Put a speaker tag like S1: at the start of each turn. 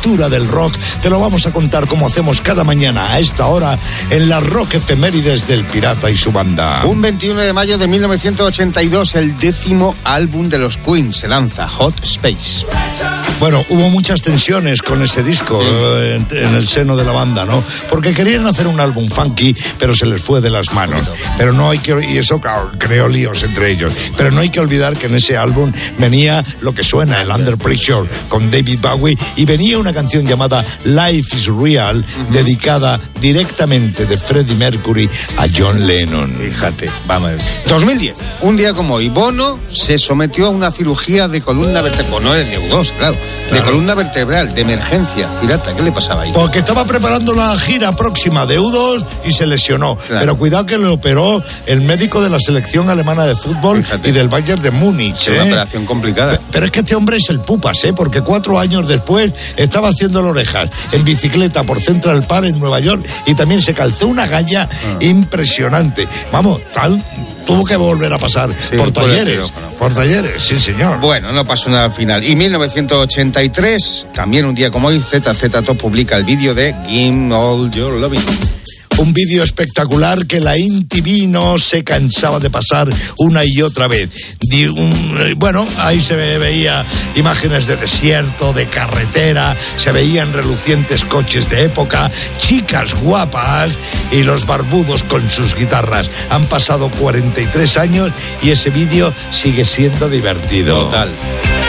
S1: cultura del rock, te lo vamos a contar como hacemos cada mañana a esta hora en las Rock Efemérides del Pirata y su banda.
S2: Un 21 de mayo de 1982, el 10º álbum de los Queen se lanza, Hot Space.
S1: Bueno, hubo muchas tensiones con ese disco en el seno de la banda, ¿no? Porque querían hacer un álbum funky, pero se les fue de las manos. Pero no hay que, y eso claro, creó líos entre ellos. Pero no hay que olvidar que en ese álbum venía lo que suena, el Under Pressure, con David Bowie, y venía una canción llamada Life is Real, dedicada directamente de Freddie Mercury a John Lennon.
S2: Fíjate, vamos a ver. 2010, un día como hoy, Bono se sometió a una cirugía de columna vertebral, no es de U2, claro, de columna vertebral, de emergencia. Pirata, ¿qué le pasaba ahí?
S1: Porque estaba preparando la gira próxima de U2 y se lesionó. Claro. Pero cuidado que le operó el médico de la selección alemana de fútbol. Fíjate. Y del Bayern de Múnich.
S2: Es una operación complicada.
S1: Pero es que este hombre es el pupas, porque 4 años después estaba haciendo orejas en bicicleta por Central Park en Nueva York y también se calzó una galla impresionante. Vamos, tuvo que volver a pasar por talleres. Por talleres, sí señor.
S2: Bueno, no pasó nada al final. Y 1983, también un día como hoy, ZZ Top publica el vídeo de Give All Your Loving.
S1: Un vídeo espectacular que la MTV no se cansaba de pasar una y otra vez. Bueno, ahí se veía imágenes de desierto, de carretera, se veían relucientes coches de época, chicas guapas y los barbudos con sus guitarras. Han pasado 43 años y ese vídeo sigue siendo divertido.
S2: Total.